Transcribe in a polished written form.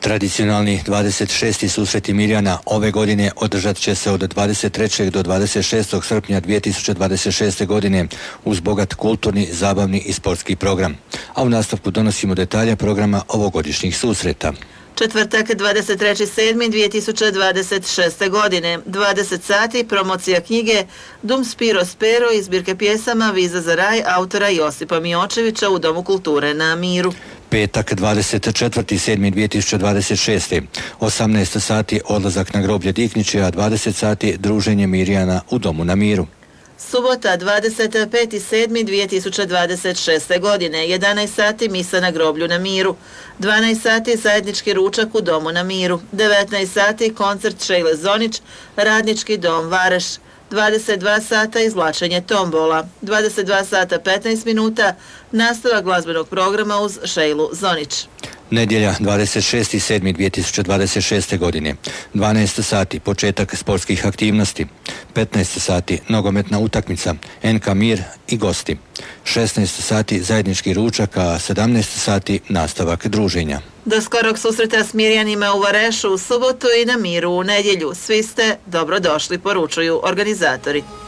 Tradicionalni 26. susreti Mirjana ove godine održat će se od 23. do 26. srpnja 2026. godine uz bogat kulturni, zabavni i sportski program. A u nastavku donosimo detalje programa ovogodišnjih susreta. Četvrtak 23.7.2026. godine, 20 sati, promocija knjige Dum Spiro Spero iz zbirke pjesama Viza za raj autora Josipa Miočevića u Domu kulture na Miru. Petak 24.7.2026. 18 sati odlazak na groblje Dikniće, a 20 sati druženje Mirjana u Domu na Miru. Subota 25.7.2026. godine, 11 sati misa na groblju na Miru, 12 sati zajednički ručak u Domu na Miru, 19 sati koncert Šejle Zonić, Radnički dom Vareš, 22 sata izvlačenje tombola, 22 sata 15 minuta nastavak glazbenog programa uz Šejlu Zonić. Nedjelja 26.7.2026. godine, 12 sati početak sportskih aktivnosti, 15 sati nogometna utakmica, NK Mir i gosti, 16 sati zajednički ručak, a 17 sati nastavak druženja. Do skorog susreta s Mirjanima u Varešu u subotu i na Miru u nedjelju. Svi ste dobrodošli, poručuju organizatori.